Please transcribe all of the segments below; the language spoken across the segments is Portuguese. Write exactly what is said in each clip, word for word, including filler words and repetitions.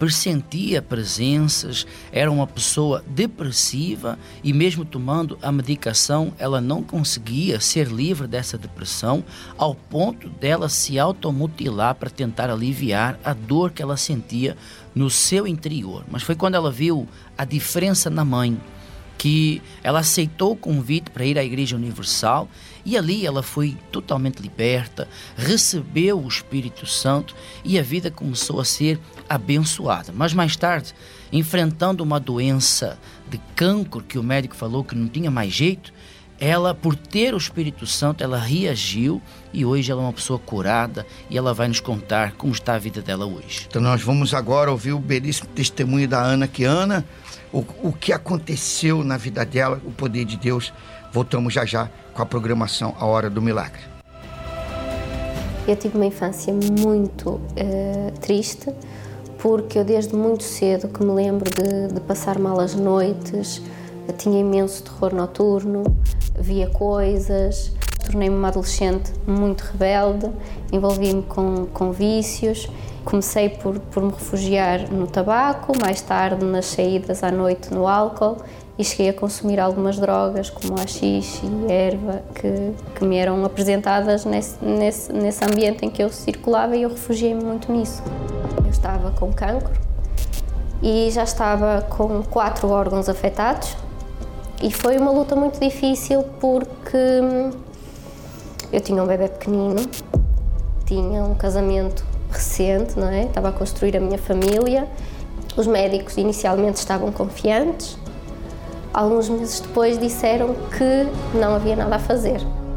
pressentia presenças, era uma pessoa depressiva e mesmo tomando a medicação, ela não conseguia ser livre dessa depressão ao ponto dela se automutilar para tentar aliviar a dor que ela sentia no seu interior. Mas foi quando ela viu a diferença na mãe, que ela aceitou o convite para ir à Igreja Universal e ali ela foi totalmente liberta, recebeu o Espírito Santo e a vida começou a ser abençoada. Mas mais tarde, enfrentando uma doença de cancro que o médico falou que não tinha mais jeito, ela, por ter o Espírito Santo, ela reagiu e hoje ela é uma pessoa curada e ela vai nos contar como está a vida dela hoje. Então nós vamos agora ouvir o belíssimo testemunho da Ana, que Ana, o, o que aconteceu na vida dela, o poder de Deus. Voltamos já já com a programação A Hora do Milagre. Eu tive uma infância muito uh, triste, porque eu desde muito cedo que me lembro de, de passar mal as noites, tinha imenso terror noturno, via coisas, tornei-me uma adolescente muito rebelde, envolvi-me com, com vícios, comecei por, por me refugiar no tabaco, mais tarde nas saídas à noite no álcool e cheguei a consumir algumas drogas como a haxixe e erva que, que me eram apresentadas nesse, nesse, nesse ambiente em que eu circulava e eu refugiei-me muito nisso. Eu estava com cancro e já estava com quatro órgãos afetados. E foi uma luta muito difícil porque eu tinha um bebê pequenino, tinha um casamento recente, não é? Estava a construir a minha família. Os médicos inicialmente estavam confiantes. Alguns meses depois disseram que não havia nada a fazer.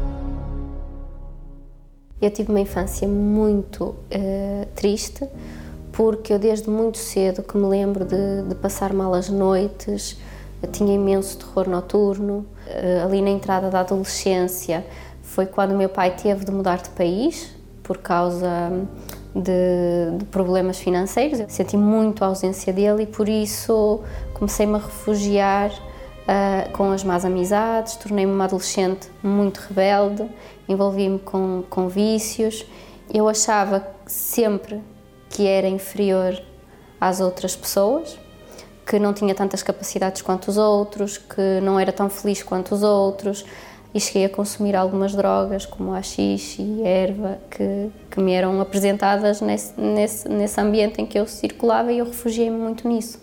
Eu tive uma infância muito uh, triste, porque eu desde muito cedo que me lembro de, de passar mal as noites, eu tinha imenso terror noturno. Ali na entrada da adolescência foi quando o meu pai teve de mudar de país por causa de, de problemas financeiros. Eu senti muito a ausência dele e por isso comecei-me a refugiar uh, com as más amizades, tornei-me uma adolescente muito rebelde, envolvi-me com, com vícios. Eu achava sempre que era inferior às outras pessoas, que não tinha tantas capacidades quanto os outros, que não era tão feliz quanto os outros e cheguei a consumir algumas drogas como a haxixe e erva que, que me eram apresentadas nesse, nesse, nesse ambiente em que eu circulava e eu refugiei-me muito nisso.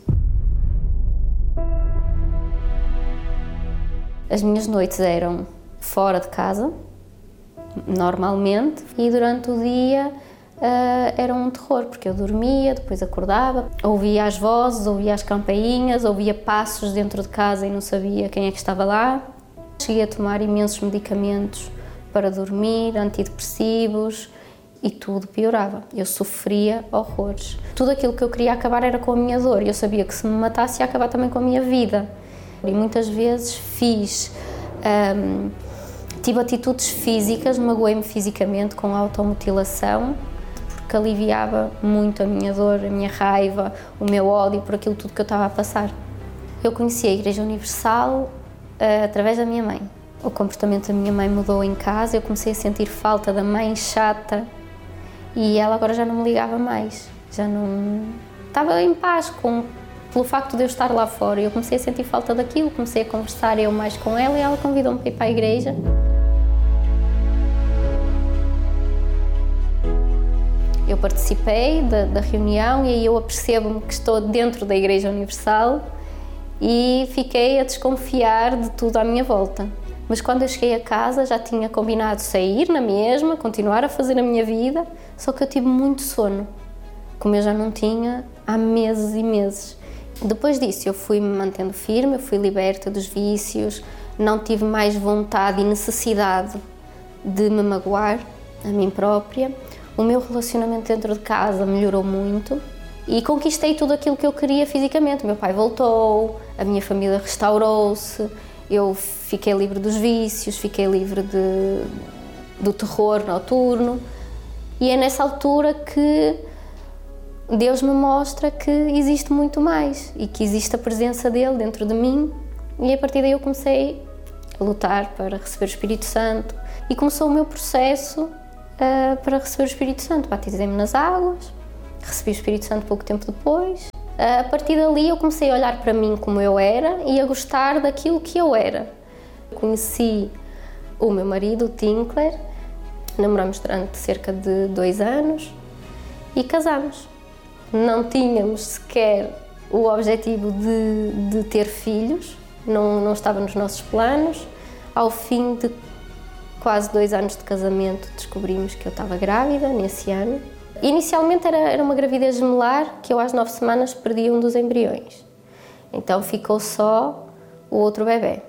As minhas noites eram fora de casa, normalmente, e durante o dia Uh, era um terror, porque eu dormia, depois acordava, ouvia as vozes, ouvia as campainhas, ouvia passos dentro de casa e não sabia quem é que estava lá. Cheguei a tomar imensos medicamentos para dormir, antidepressivos, e tudo piorava. Eu sofria horrores. Tudo aquilo que eu queria acabar era com a minha dor, e eu sabia que se me matasse ia acabar também com a minha vida. E muitas vezes fiz... Um, tive atitudes físicas, magoei-me fisicamente com automutilação, que aliviava muito a minha dor, a minha raiva, o meu ódio por aquilo tudo que eu estava a passar. Eu conheci a Igreja Universal uh, através da minha mãe. O comportamento da minha mãe mudou em casa, eu comecei a sentir falta da mãe chata e ela agora já não me ligava mais, já não... Estava em paz com, pelo facto de eu estar lá fora. Eu comecei a sentir falta daquilo, comecei a conversar eu mais com ela e ela convidou-me para ir para a igreja. Eu participei da, da reunião e aí eu apercebo-me que estou dentro da Igreja Universal e fiquei a desconfiar de tudo à minha volta. Mas quando eu cheguei a casa já tinha combinado sair na mesma, continuar a fazer a minha vida, só que eu tive muito sono, como eu já não tinha há meses e meses. Depois disso eu fui me mantendo firme, eu fui liberta dos vícios, não tive mais vontade e necessidade de me magoar a mim própria. O meu relacionamento dentro de casa melhorou muito e conquistei tudo aquilo que eu queria fisicamente. O meu pai voltou, a minha família restaurou-se, eu fiquei livre dos vícios, fiquei livre de, do terror noturno. E é nessa altura que Deus me mostra que existe muito mais e que existe a presença dele dentro de mim. E a partir daí eu comecei a lutar para receber o Espírito Santo e começou o meu processo Uh, para receber o Espírito Santo. Batizei-me nas águas, recebi o Espírito Santo pouco tempo depois. A partir dali eu comecei a olhar para mim como eu era e a gostar daquilo que eu era. Conheci o meu marido, o Tinkler, namoramos durante cerca de dois anos e casámos. Não tínhamos sequer o objetivo de, de ter filhos, não, não estava nos nossos planos. Ao fim de quase dois anos de casamento descobrimos que eu estava grávida nesse ano. Inicialmente era, era uma gravidez gemelar que eu às nove semanas perdi um dos embriões. Então ficou só o outro bebê.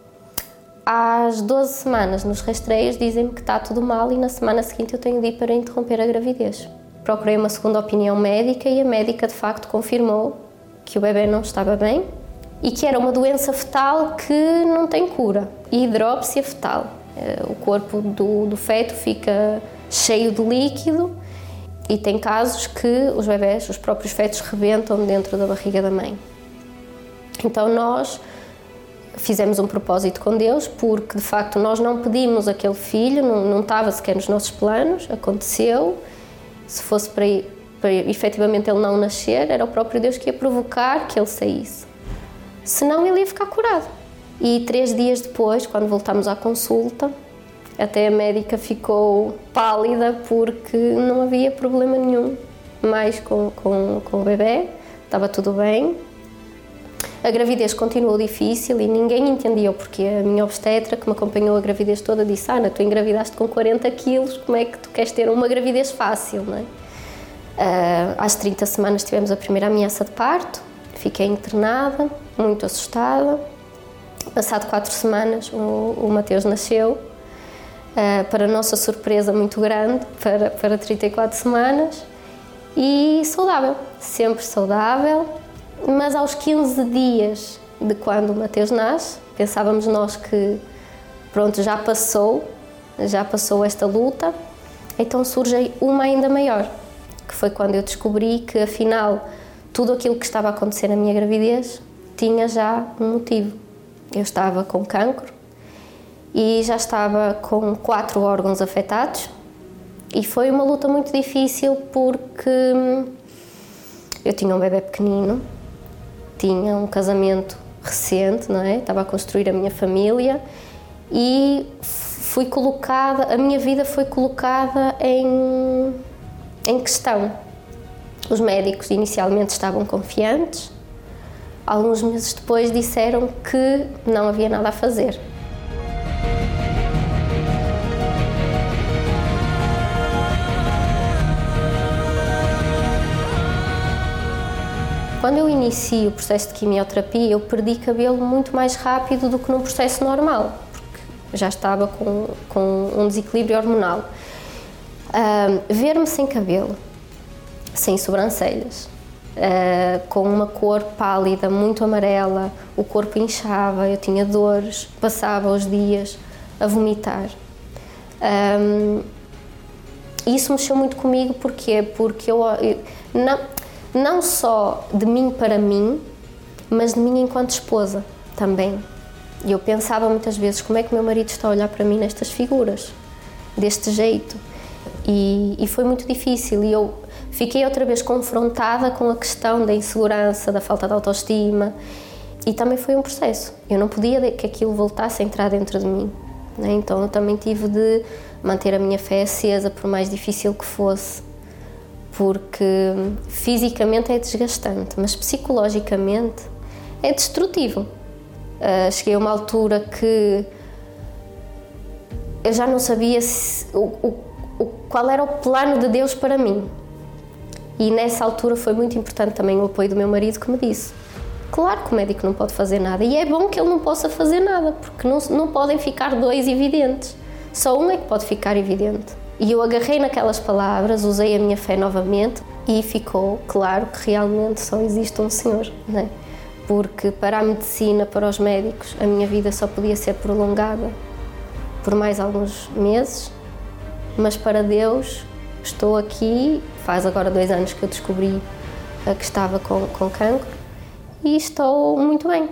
Às doze semanas, nos rastreios, dizem-me que está tudo mal e na semana seguinte eu tenho de ir para interromper a gravidez. Procurei uma segunda opinião médica e a médica de facto confirmou que o bebê não estava bem e que era uma doença fetal que não tem cura, hidrópsia fetal. O corpo do, do feto fica cheio de líquido e tem casos que os bebés, os próprios fetos, rebentam dentro da barriga da mãe. Então nós fizemos um propósito com Deus, porque de facto nós não pedimos aquele filho, não, não estava sequer nos nossos planos, aconteceu. Se fosse para, para efetivamente ele não nascer, era o próprio Deus que ia provocar que ele saísse. Senão ele ia ficar curado. E três dias depois, quando voltámos à consulta, até a médica ficou pálida porque não havia problema nenhum mais com, com, com o bebê, estava tudo bem. A gravidez continuou difícil e ninguém entendia o porquê. A minha obstetra, que me acompanhou a gravidez toda, disse: Ana, tu engravidaste com quarenta quilos, como é que tu queres ter uma gravidez fácil, não é? Uh, às trinta semanas tivemos a primeira ameaça de parto, fiquei internada, muito assustada. Passado quatro semanas o, o Mateus nasceu, uh, para nossa surpresa muito grande, para, para trinta e quatro semanas, e saudável, sempre saudável. Mas aos quinze dias de quando o Mateus nasce, pensávamos nós que pronto, já passou, já passou esta luta, então surge uma ainda maior, que foi quando eu descobri que afinal tudo aquilo que estava a acontecer na minha gravidez tinha já um motivo. Eu estava com cancro e já estava com quatro órgãos afetados e foi uma luta muito difícil porque eu tinha um bebê pequenino, tinha um casamento recente, não é? Estava a construir a minha família e fui colocada, a minha vida foi colocada em, em questão. Os médicos inicialmente estavam confiantes, alguns meses depois disseram que não havia nada a fazer. Quando eu inicio o processo de quimioterapia, eu perdi cabelo muito mais rápido do que num processo normal, porque já estava com, com um desequilíbrio hormonal. Uh, ver-me sem cabelo, sem sobrancelhas, uh, com uma cor pálida, muito amarela, o corpo inchava, eu tinha dores, passava os dias a vomitar. Um, isso mexeu muito comigo, porquê? Porque eu... eu não, Não só de mim para mim, mas de mim enquanto esposa também. E eu pensava muitas vezes como é que meu marido está a olhar para mim nestas figuras, deste jeito. E, e foi muito difícil e eu fiquei outra vez confrontada com a questão da insegurança, da falta de autoestima e também foi um processo. Eu não podia que aquilo voltasse a entrar dentro de mim, né? Então eu também tive de manter a minha fé acesa, por mais difícil que fosse. Porque fisicamente é desgastante, mas psicologicamente é destrutivo. Uh, cheguei a uma altura que eu já não sabia se, o, o, o, qual era o plano de Deus para mim. E nessa altura foi muito importante também o apoio do meu marido, que me disse: claro que o médico não pode fazer nada, e é bom que ele não possa fazer nada, porque não, não podem ficar dois evidentes, só um é que pode ficar evidente. E eu agarrei naquelas palavras, usei a minha fé novamente e ficou claro que realmente só existe um Senhor, não é? Porque para a medicina, para os médicos, a minha vida só podia ser prolongada por mais alguns meses, mas para Deus estou aqui, faz agora dois anos que eu descobri que estava com, com cancro e estou muito bem.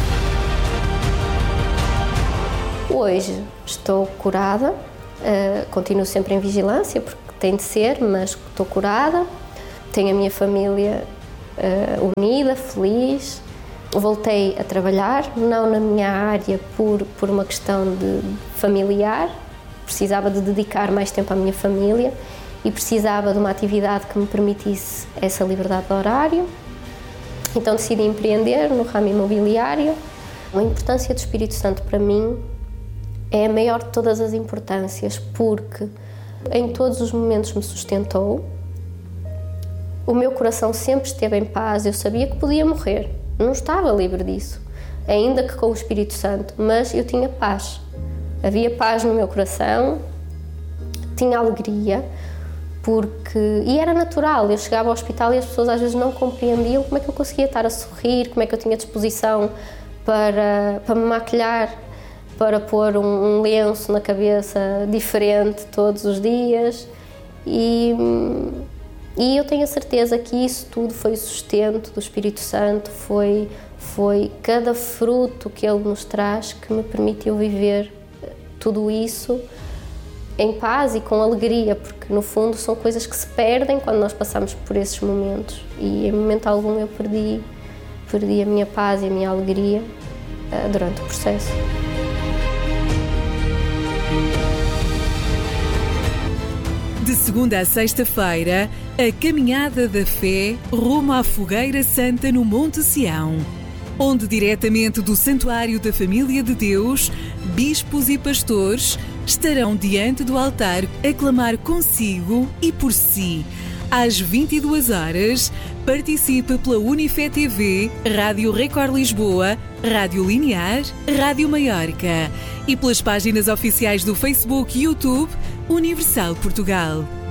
Hoje estou curada. Uh, continuo sempre em vigilância, porque tem de ser, mas estou curada. tenho a minha família uh, unida, feliz. Voltei a trabalhar, não na minha área por, por uma questão de familiar, precisava de dedicar mais tempo à minha família e precisava de uma atividade que me permitisse essa liberdade de horário. Então decidi empreender no ramo imobiliário. A importância do Espírito Santo para mim é a maior de todas as importâncias, porque em todos os momentos me sustentou, o meu coração sempre esteve em paz, eu sabia que podia morrer, não estava livre disso, ainda que com o Espírito Santo, mas eu tinha paz. Havia paz no meu coração, tinha alegria, porque... e era natural, eu chegava ao hospital e as pessoas às vezes não compreendiam como é que eu conseguia estar a sorrir, como é que eu tinha disposição para, para me maquilhar, para pôr um, um lenço na cabeça diferente todos os dias. E, e eu tenho a certeza que isso tudo foi o sustento do Espírito Santo, foi, foi cada fruto que Ele nos traz que me permitiu viver tudo isso em paz e com alegria, porque no fundo são coisas que se perdem quando nós passamos por esses momentos, e em momento algum eu perdi, perdi a minha paz e a minha alegria uh, durante o processo. De segunda a sexta-feira, a Caminhada da Fé rumo à Fogueira Santa no Monte Sião, onde diretamente do Santuário da Família de Deus, bispos e pastores estarão diante do altar a clamar consigo e por si. Às vinte e duas horas, participe pela Unifé T V, Rádio Record Lisboa, Rádio Linear, Rádio Maiorca e pelas páginas oficiais do Facebook e YouTube Universal Portugal.